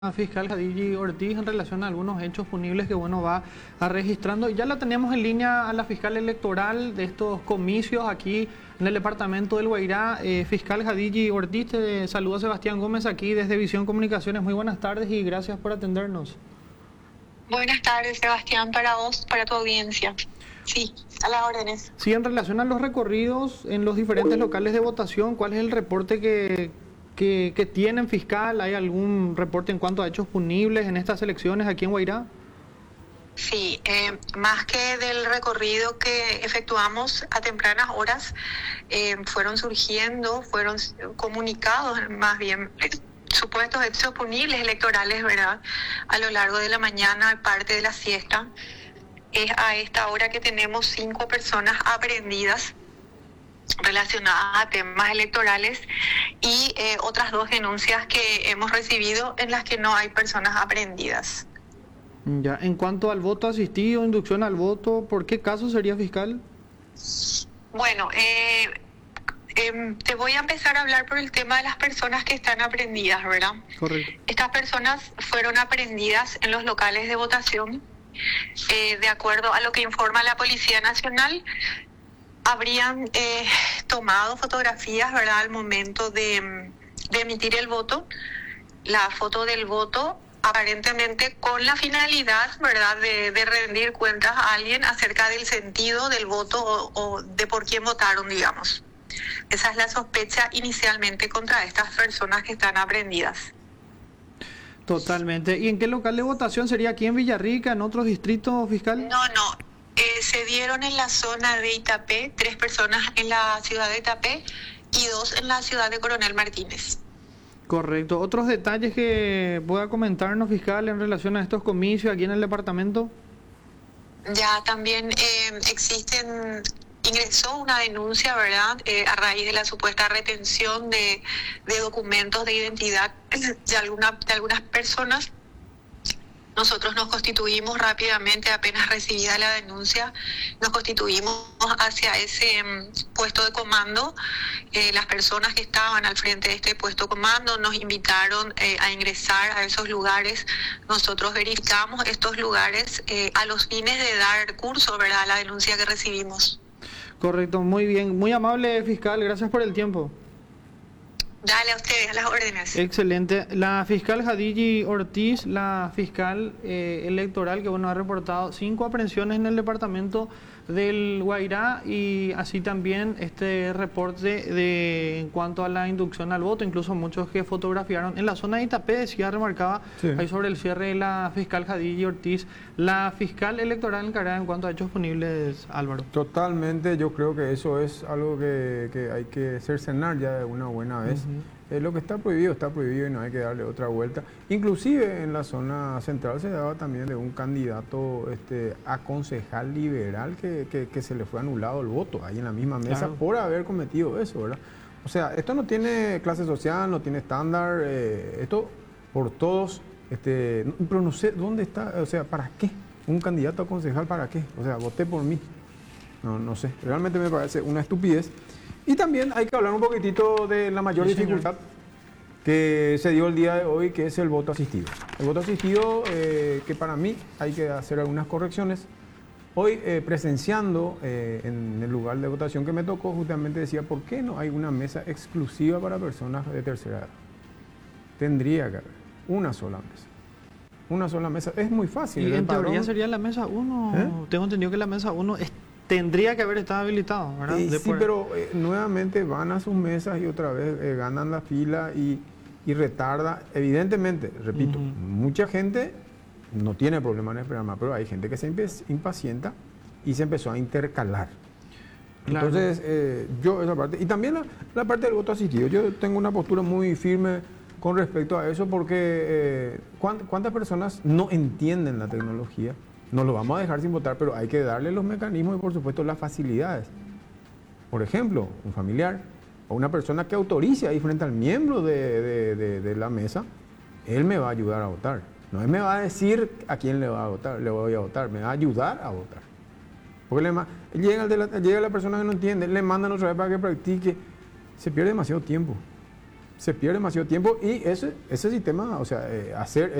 Fiscal Khadigi Ortiz en relación a algunos hechos punibles que va a registrando. Ya la tenemos en línea a la fiscal electoral de estos comicios aquí en el departamento del Guairá. Fiscal Khadigi Ortiz, te saluda Sebastián Gómez aquí desde Visión Comunicaciones. Muy buenas tardes y gracias por atendernos. Buenas tardes, Sebastián, para vos, para tu audiencia. Sí, a las órdenes. Sí, en relación a los recorridos en los diferentes locales de votación, ¿cuál es el reporte que tienen, fiscal? ¿Hay algún reporte en cuanto a hechos punibles en estas elecciones aquí en Guairá? Sí, más que del recorrido que efectuamos a tempranas horas, fueron comunicados más bien supuestos hechos punibles electorales, ¿verdad? A lo largo de la mañana, parte de la siesta. Es a esta hora que tenemos 5 personas aprehendidas relacionadas a temas electorales y otras 2 denuncias que hemos recibido en las que no hay personas aprehendidas. Ya, en cuanto al voto asistido, inducción al voto, ¿por qué caso sería, fiscal? Bueno, te voy a empezar a hablar por el tema de las personas que están aprehendidas, ¿verdad? Correcto. Estas personas fueron aprehendidas en los locales de votación. De acuerdo a lo que informa la Policía Nacional, habrían tomado fotografías, ¿verdad?, al momento de emitir el voto, la foto del voto, aparentemente con la finalidad, ¿verdad?, de rendir cuentas a alguien acerca del sentido del voto o de por quién votaron, digamos. Esa es la sospecha inicialmente contra estas personas que están aprehendidas. Totalmente. ¿Y en qué local de votación sería? ¿Aquí en Villarrica, en otros distritos, fiscal? No. Se dieron en la zona de Itapé, 3 personas en la ciudad de Itapé y 2 en la ciudad de Coronel Martínez. Correcto. ¿Otros detalles que pueda comentarnos, fiscal, en relación a estos comicios aquí en el departamento? Ya también ingresó una denuncia, ¿verdad?, a raíz de la supuesta retención de documentos de identidad de algunas personas. Nosotros nos constituimos rápidamente, apenas recibida la denuncia, nos constituimos hacia ese puesto de comando. Las personas que estaban al frente de este puesto de comando nos invitaron a ingresar a esos lugares. Nosotros verificamos estos lugares a los fines de dar curso, ¿verdad?, a la denuncia que recibimos. Correcto, muy bien. Muy amable, fiscal, gracias por el tiempo. Dale a ustedes, a las órdenes. Excelente. La fiscal Khadigi Ortiz, la fiscal electoral que ha reportado 5 aprehensiones en el departamento del Guairá y así también este reporte en cuanto a la inducción al voto, incluso muchos que fotografiaron en la zona de Itapé, decía, remarcaba ahí sobre el cierre de la fiscal Khadigi Ortiz, la fiscal electoral encargada en cuanto a hechos punibles, Álvaro. Totalmente, yo creo que eso es algo que hay que cercenar ya de una buena vez. Lo que está prohibido y no hay que darle otra vuelta. Inclusive en la zona central se daba también de un candidato a concejal liberal que se le fue anulado el voto ahí en la misma mesa, claro, por haber cometido eso, ¿verdad? O sea, esto no tiene clase social, no tiene estándar, esto por todos, pero no sé dónde está, o sea, ¿para qué? ¿Un candidato a concejal para qué? O sea, voté por mí. No sé, realmente me parece una estupidez. Y también hay que hablar un poquitito de la mayor dificultad que se dio el día de hoy, que es el voto asistido. El voto asistido, que para mí hay que hacer algunas correcciones. Hoy, presenciando en el lugar de votación que me tocó, justamente decía, ¿por qué no hay una mesa exclusiva para personas de tercera edad? Tendría que haber una sola mesa. Una sola mesa. Es muy fácil. Y en teoría sería la mesa 1. Tengo entendido que la mesa 1 tendría que haber estado habilitado, ¿verdad? Sí, pero nuevamente van a sus mesas y otra vez ganan la fila y retarda. Evidentemente, repito, mucha gente no tiene problema en esperar más, pero hay gente que se impacienta y se empezó a intercalar. Claro. Entonces, yo esa parte, y también la parte del voto asistido, yo tengo una postura muy firme con respecto a eso porque ¿cuántas personas no entienden la tecnología? No lo vamos a dejar sin votar, pero hay que darle los mecanismos y, por supuesto, las facilidades. Por ejemplo, un familiar o una persona que autorice ahí frente al miembro de la mesa, él me va a ayudar a votar. No, él me va a decir a quién le voy a votar, me va a ayudar a votar. Porque llega la persona que no entiende, le mandan otra vez para que practique, se pierde demasiado tiempo. se pierde demasiado tiempo y ese sistema, o sea, hacer